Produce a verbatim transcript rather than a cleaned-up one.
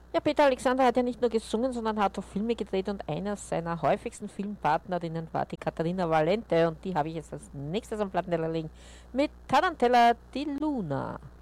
Ja, Peter Alexander hat ja nicht nur gesungen, sondern hat auch Filme gedreht und einer seiner häufigsten Filmpartnerinnen war die Katharina Valente und die habe ich jetzt als nächstes am Plattenteller liegen mit Tarantella di Luna.